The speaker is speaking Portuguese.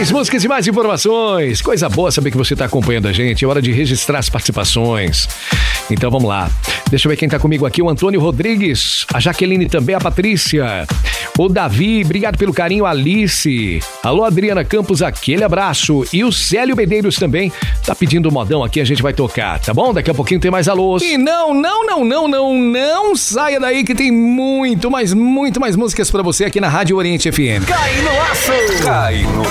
Mais músicas e mais informações. Coisa boa saber que você está acompanhando a gente. É hora de registrar as participações. Então vamos lá. Deixa eu ver quem está comigo aqui. O Antônio Rodrigues, a Jaqueline também, a Patrícia, o Davi, obrigado pelo carinho, Alice. Alô, Adriana Campos, aquele abraço. E o Célio Medeiros também tá pedindo um modão aqui, a gente vai tocar, tá bom? Daqui a pouquinho tem mais alôs. E não saia daí que tem muito mais músicas pra você aqui na Rádio Oriente FM. Cai no laço! Cai no